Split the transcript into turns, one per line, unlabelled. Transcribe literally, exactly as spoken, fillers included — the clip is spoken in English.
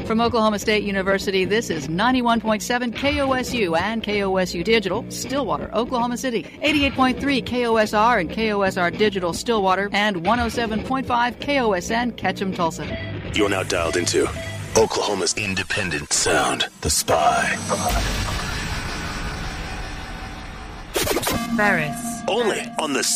From Oklahoma State University, this is ninety-one point seven K O S U and K O S U Digital, Stillwater, Oklahoma City. eighty-eight point three K O S R and K O S R Digital, Stillwater. And one oh seven point five K O S N, Ketchum, Tulsa.
You're now dialed into Oklahoma's independent sound, The Spy.
Ferris.
Only on the